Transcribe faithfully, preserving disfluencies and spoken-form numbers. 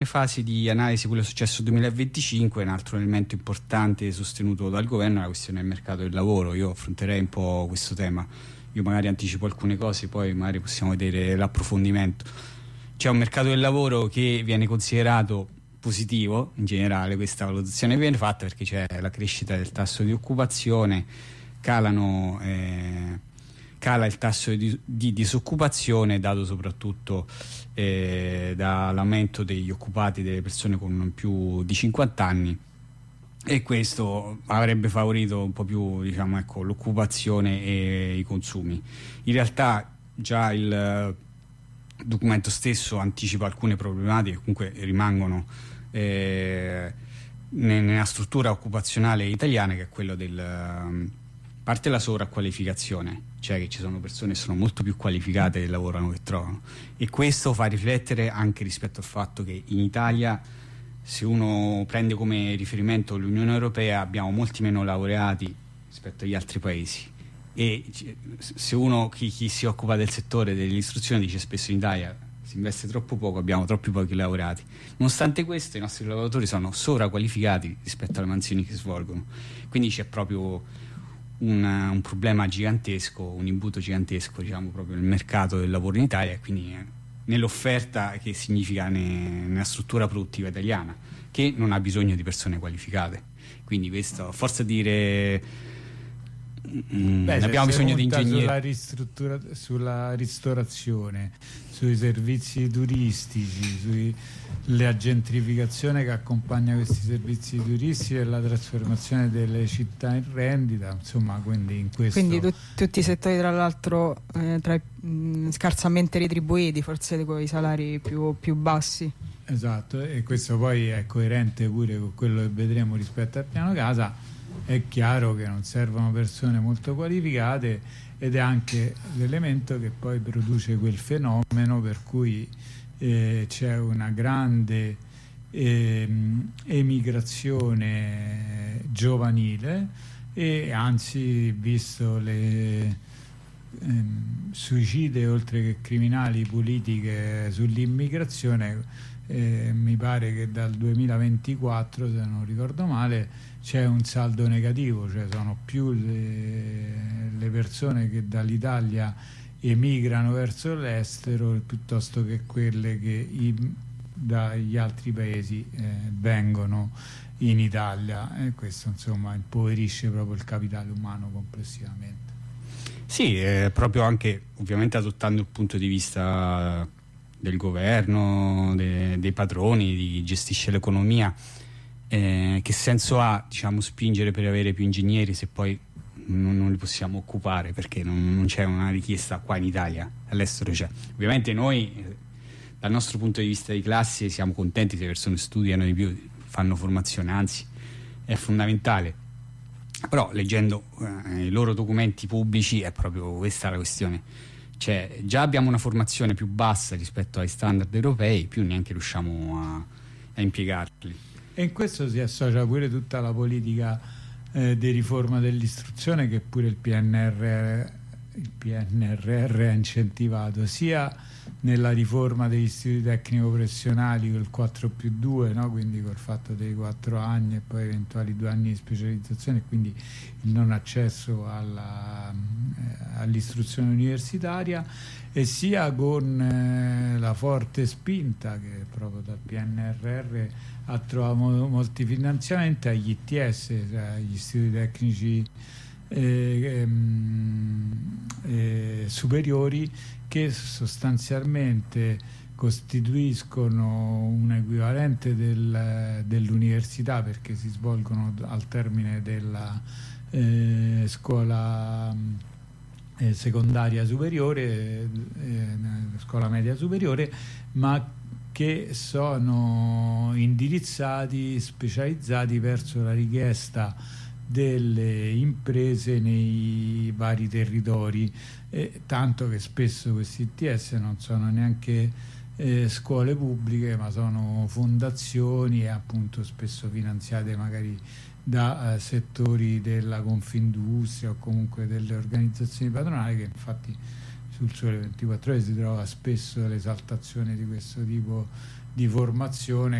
fasi di analisi quello successo nel duemilaventicinque, un altro elemento importante sostenuto dal governo è la questione del mercato del lavoro. Io affronterei un po' questo tema, io magari anticipo alcune cose, poi magari possiamo vedere l'approfondimento. C'è un mercato del lavoro che viene considerato positivo in generale, questa valutazione viene fatta perché c'è la crescita del tasso di occupazione, calano eh, cala il tasso di, di disoccupazione dato soprattutto eh, dall'aumento degli occupati, delle persone con più di cinquanta anni, e questo avrebbe favorito un po' più, diciamo, ecco, l'occupazione e i consumi. In realtà già il documento stesso anticipa alcune problematiche che comunque rimangono eh, nella struttura occupazionale italiana, che è quello del parte la sovraqualificazione, cioè che ci sono persone che sono molto più qualificate che lavorano che trovano, e questo fa riflettere anche rispetto al fatto che in Italia, se uno prende come riferimento l'Unione Europea, abbiamo molti meno laureati rispetto agli altri paesi, e se uno chi, chi si occupa del settore dell'istruzione dice spesso in Italia si investe troppo poco, abbiamo troppi pochi laureati. Nonostante questo i nostri lavoratori sono sovraqualificati rispetto alle mansioni che svolgono, quindi c'è proprio Un, un problema gigantesco, un imbuto gigantesco, diciamo, proprio nel mercato del lavoro in Italia, e quindi eh, nell'offerta che significa ne, nella struttura produttiva italiana, che non ha bisogno di persone qualificate. Quindi questo, a forza di dire mm, Beh, abbiamo bisogno di ingegneri sulla, ristruttura, sulla ristorazione, sui servizi turistici, sulla gentrificazione che accompagna questi servizi turistici e la trasformazione delle città in rendita, insomma, quindi in questo quindi tu, tutti i settori tra l'altro eh, tra i, mh, scarsamente retribuiti, forse con i salari più, più bassi. Esatto, e questo poi è coerente pure con quello che vedremo rispetto al piano casa. È chiaro che non servono persone molto qualificate, ed è anche l'elemento che poi produce quel fenomeno per cui eh, c'è una grande eh, emigrazione giovanile, e anzi, visto le ehm, suicide oltre che criminali politiche sull'immigrazione, eh, mi pare che dal duemilaventiquattro, se non ricordo male, c'è un saldo negativo, cioè sono più le, le persone che dall'Italia emigrano verso l'estero piuttosto che quelle che i, dagli altri paesi eh, vengono in Italia, e questo insomma impoverisce proprio il capitale umano complessivamente. Sì, eh, proprio anche ovviamente adottando il punto di vista del governo, de, dei padroni, di chi gestisce l'economia. Eh, che senso ha, diciamo, spingere per avere più ingegneri se poi non, non li possiamo occupare, perché non, non c'è una richiesta qua in Italia, all'estero c'è. Ovviamente noi eh, dal nostro punto di vista di classe siamo contenti se le persone studiano di più, fanno formazione, anzi è fondamentale, però leggendo eh, i loro documenti pubblici è proprio questa la questione, cioè già abbiamo una formazione più bassa rispetto ai standard europei, più neanche riusciamo a, a impiegarli. E in questo si associa pure tutta la politica eh, di riforma dell'istruzione che pure il P N R R, il P N R R ha incentivato, sia nella riforma degli istituti tecnico-professionali col quattro più due, no? Quindi col fatto dei quattro anni e poi eventuali due anni di specializzazione, e quindi il non accesso alla, eh, all'istruzione universitaria, e sia con eh, la forte spinta che proprio dal P N R R ha trovato molti finanziamenti agli I T S, cioè agli istituti tecnici eh, eh, superiori, che sostanzialmente costituiscono un equivalente del, dell'università, perché si svolgono al termine della eh, scuola eh, secondaria superiore, eh, scuola media superiore, ma che sono indirizzati, specializzati verso la richiesta delle imprese nei vari territori, eh, tanto che spesso questi I T S non sono neanche eh, scuole pubbliche, ma sono fondazioni, e appunto spesso finanziate magari da eh, settori della Confindustria o comunque delle organizzazioni patronali, che infatti sul Sole ventiquattro Ore si trova spesso l'esaltazione di questo tipo di formazione